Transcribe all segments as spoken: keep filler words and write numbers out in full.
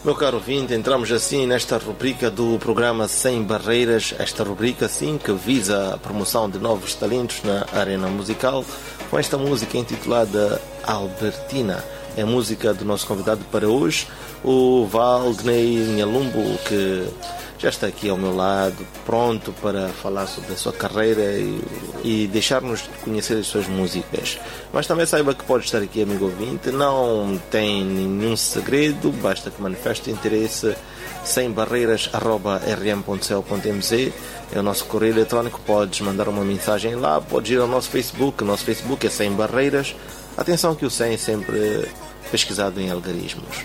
Meu caro ouvinte, entramos assim nesta rubrica do programa Sem Barreiras, esta rubrica sim que visa a promoção de novos talentos na arena musical, com esta música intitulada Albertina. É a música do nosso convidado para hoje, o Valdney Nhalumbo, que já está aqui ao meu lado, pronto para falar sobre a sua carreira e, e deixar-nos conhecer as suas músicas. Mas também saiba que pode estar aqui, amigo ouvinte, não tem nenhum segredo, basta que manifeste interesse. Sem barreiras arroba r m ponto c o ponto m z é o nosso correio eletrónico, podes mandar uma mensagem lá, podes ir ao nosso Facebook, o nosso Facebook é Sem Barreiras. Atenção que o Sem é sempre pesquisado em algarismos.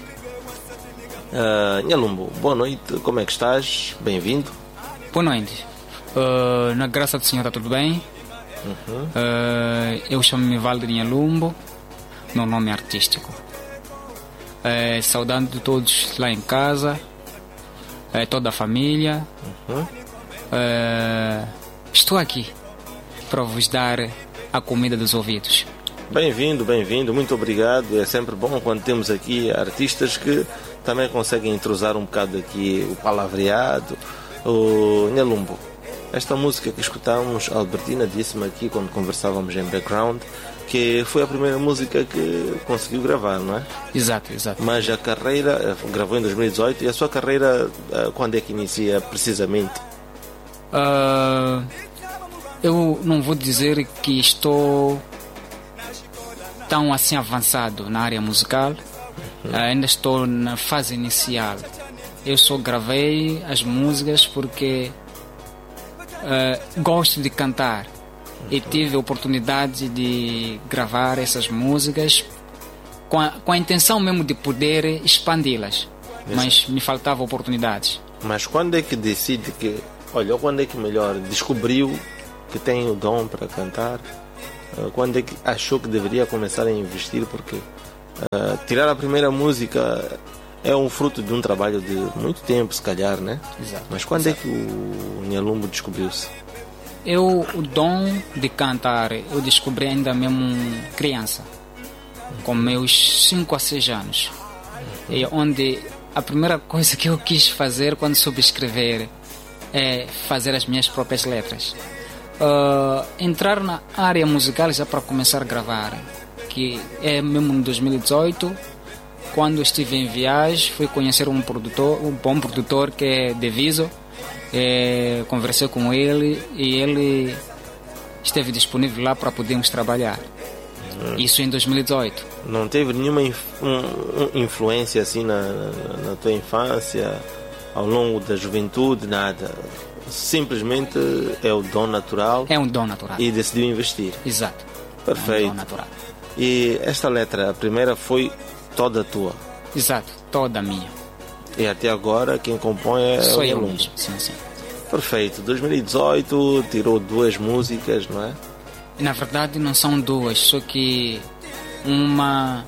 Uh, Nhalumbo, boa noite, como é que estás? Bem-vindo. Boa noite. Uh, na graça do Senhor está tudo bem. Uhum. Uh, eu chamo-me Valdney Nhalumbo, meu nome é artístico. Uh, saudando de todos lá em casa, uh, toda a família. Uhum. Uh, estou aqui para vos dar a comida dos ouvidos. Bem-vindo, bem-vindo, muito obrigado. É sempre bom quando temos aqui artistas que também conseguem entrosar um bocado aqui o palavreado. O Nhalumbo, esta música que escutamos, Albertina, disse-me aqui quando conversávamos em background que foi a primeira música que conseguiu gravar, não é? Exato, exato. Mas a carreira, gravou em dois mil e dezoito, e a sua carreira, quando é que inicia precisamente? Uh, eu não vou dizer que estou tão assim avançado na área musical. Uh, ainda estou na fase inicial. Eu só gravei as músicas porque uh, gosto de cantar. Uhum. E tive a oportunidade de gravar essas músicas com a, com a intenção mesmo de poder expandi-las. Exato. Mas me faltava oportunidades. Mas quando é que decide que, olha, quando é que melhor descobriu que tem o dom para cantar? Uh, quando é que achou que deveria começar a investir? Porque Uh, tirar a primeira música é um fruto de um trabalho de muito tempo, se calhar, né? Exato. Mas quando Exato. é que o Nhalumbo descobriu-se? Eu, o dom de cantar, eu descobri ainda mesmo criança, com meus cinco a seis anos. Uhum. E onde a primeira coisa que eu quis fazer quando soube escrever é fazer as minhas próprias letras. Uh, entrar na área musical já para começar a gravar, que é mesmo em dois mil e dezoito, quando estive em viagem, fui conhecer um produtor, um bom produtor que é Deviso. É, conversei com ele e ele esteve disponível lá para podermos trabalhar. Hum. Isso em dois mil e dezoito. Não teve nenhuma inf um, influência assim na, na, na tua infância, ao longo da juventude, nada? Simplesmente é o dom natural? É um dom natural. E decidiu investir? Exato. Perfeito. É um dom natural. E esta letra, a primeira, foi toda tua? Exato, toda minha. E até agora quem compõe é Sou o eu Nhalumbo? mesmo, sim, sim. Perfeito. dois mil e dezoito tirou duas músicas, não é? Na verdade não são duas, só que uma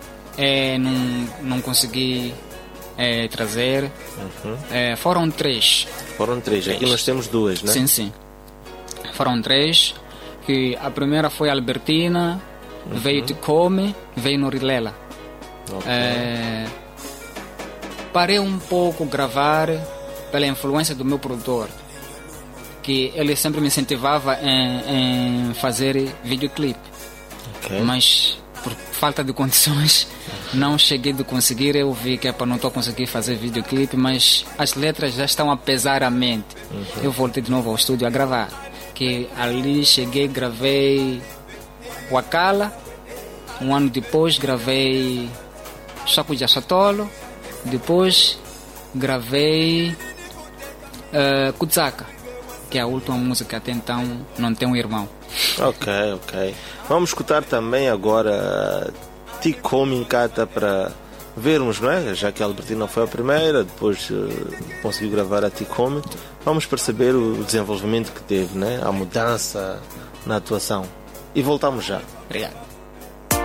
é, não, não consegui é, trazer. Uhum. É, foram três. Foram três. três. Aqui nós temos duas, né? Sim, sim. Foram três. Que a primeira foi Albertina. Uhum. Veio Te Come, veio Norilela. Okay. É, parei um pouco gravar pela influência do meu produtor, que ele sempre me incentivava em, em fazer videoclipe. Okay. Mas por falta de condições não cheguei a conseguir. Eu vi que é para não estou conseguir fazer videoclipe, mas as letras já estão a pesar a mente. Uhum. Eu voltei de novo ao estúdio a gravar, que ali cheguei, gravei Wakala. Um ano depois gravei Chaco de Achatolo. Depois gravei uh, Kutsaka, que é a última música até então, Não Tem um Irmão. Ok, ok. Vamos escutar também agora Te Come Nkata para vermos, não é? Já que a Albertina foi a primeira, depois uh, conseguiu gravar a Te Come. Vamos perceber o desenvolvimento que teve, né? A mudança na atuação. E voltamos já. Obrigado.